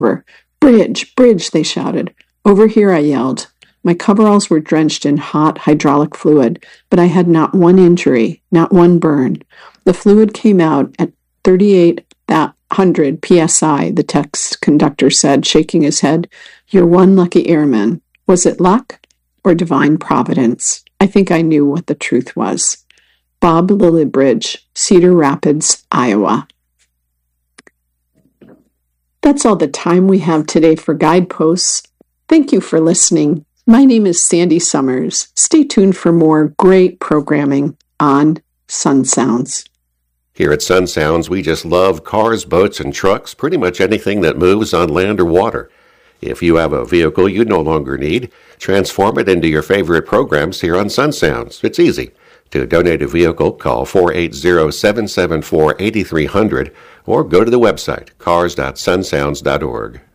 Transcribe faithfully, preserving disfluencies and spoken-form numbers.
"Bridge! Bridge!" they shouted. "Over here," I yelled. My coveralls were drenched in hot hydraulic fluid, but I had not one injury, not one burn. The fluid came out at thirty-eight hundred P S I, the text conductor said, shaking his head. "You're one lucky airman." Was it luck or divine providence? I think I knew what the truth was. Bob Lillibridge, Cedar Rapids, Iowa. That's all the time we have today for Guideposts. Thank you for listening. My name is Sandy Summers. Stay tuned for more great programming on Sun Sounds. Here at Sun Sounds, we just love cars, boats, and trucks, pretty much anything that moves on land or water. If you have a vehicle you no longer need, transform it into your favorite programs here on Sun Sounds. It's easy. To donate a vehicle, call four eight zero, seven seven four, eight three zero zero or go to the website cars dot sun sounds dot org.